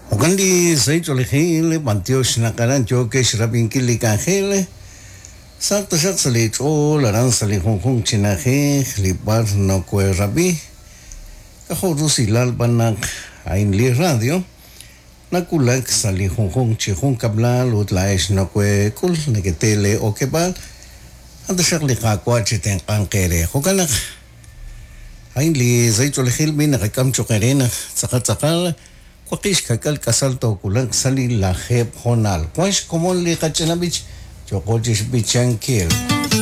Ogandi zai chole khile bantiosh na karan choke shrabin kili kan khile sakta shak sali cho laran sali hong hong china khe khlibar no kwe rabi ka khodu silal banak ain li radio na kulak sali hong hong chi hong kabla lut laish no kwe kul neketele o kebal anda shak li ka kwa chiten kan kere hokanak ain li zai chole khil bin ka kam chokerena tsaka Kwakish kakal kasal to kulang sali laheb honal. Kwash komon li kachanabich chokojish bichan kiel.